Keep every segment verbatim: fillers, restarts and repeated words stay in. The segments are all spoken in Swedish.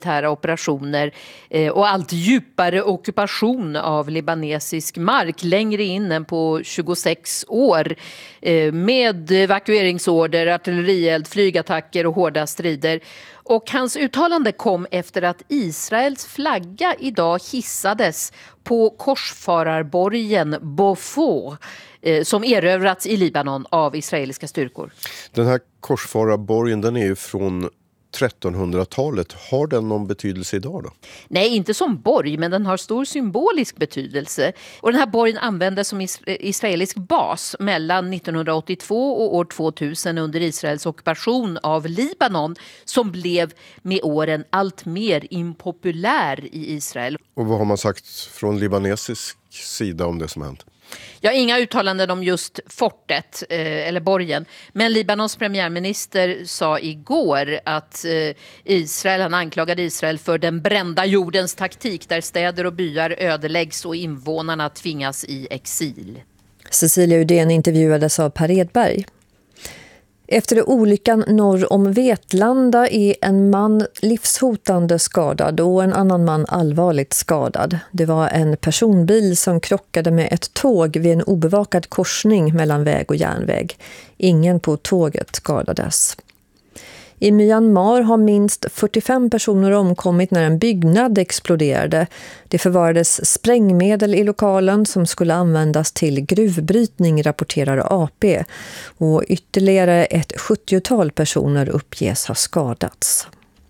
militära operationer och allt djupare ockupation av libanesisk mark längre in än på tjugosex år med evakueringsorder, artillerield, flygattacker och hårda strider. Och hans uttalande kom efter att Israels flagga idag hissades på korsfararborgen Beaufort som erövrats i Libanon av israeliska styrkor. Den här korsfararborgen, den är ju från trettonhundratalet. Har den någon betydelse idag då? Nej, inte som borg, men den har stor symbolisk betydelse. Och den här borgen användes som israelisk bas mellan nittonhundraåttiotvå och år tvåtusen under Israels ockupation av Libanon, som blev med åren allt mer impopulär i Israel. Och vad har man sagt från libanesisk sida om det som hänt? Jag har inga uttalanden om just fortet eh, eller borgen, men Libanons premiärminister sa igår att eh, Israel, han anklagade Israel för den brända jordens taktik där städer och byar ödeläggs och invånarna tvingas i exil. Cecilia Uddén intervjuades av Per Edberg. Efter olyckan norr om Vetlanda är en man livshotande skadad och en annan man allvarligt skadad. Det var en personbil som krockade med ett tåg vid en obevakad korsning mellan väg och järnväg. Ingen på tåget skadades. I Myanmar har minst fyrtiofem personer omkommit när en byggnad exploderade. Det förvarades sprängmedel i lokalen som skulle användas till gruvbrytning, rapporterar A P. Och ytterligare ett sjuttiotal personer uppges ha skadats.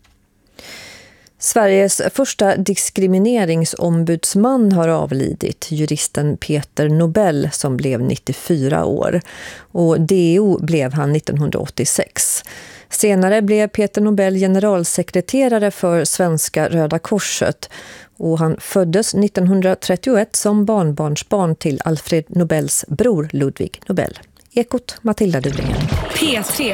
Sveriges första diskrimineringsombudsman har avlidit, juristen Peter Nobel som blev nittiofyra år. Och D O blev han nittonhundraåttiosex. Senare blev Peter Nobel generalsekreterare för Svenska Röda Korset och han föddes nittonhundratrettioett som barnbarnsbarn till Alfred Nobels bror Ludvig Nobel. Ekot Matilda Dublén. P tre.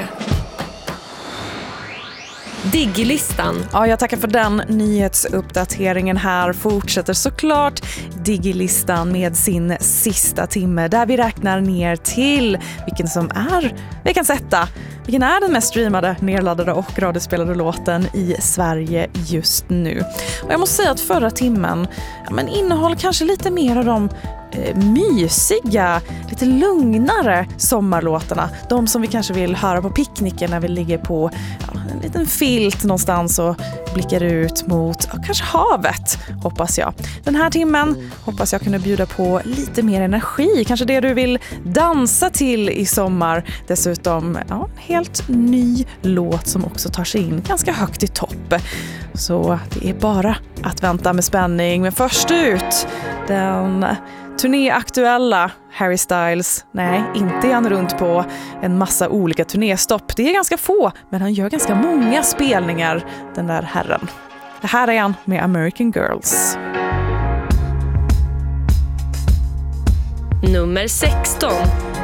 Digilistan. Ja, jag tackar för den nyhetsuppdateringen. Här fortsätter såklart Digilistan med sin sista timme där vi räknar ner till vilken som är veckans etta. Vilken är den mest streamade, nedladdade och radiospelade låten i Sverige just nu? Och jag måste säga att förra timmen ja, men innehåller kanske lite mer av de eh, mysiga, lite lugnare sommarlåtarna. De som vi kanske vill höra på picknicken när vi ligger på ja, en liten filt någonstans och blickar ut mot ja, kanske havet, hoppas jag. Den här timmen hoppas jag kunna bjuda på lite mer energi. Kanske det du vill dansa till i sommar. Dessutom ja, helt ny låt som också tar sig in ganska högt i topp. Så det är bara att vänta med spänning. Men först ut, den turnéaktuella Harry Styles. Nej, inte är han runt på en massa olika turnéstopp. Det är ganska få, men han gör ganska många spelningar, den där herren. Det här är han med American Girls. Nummer sexton.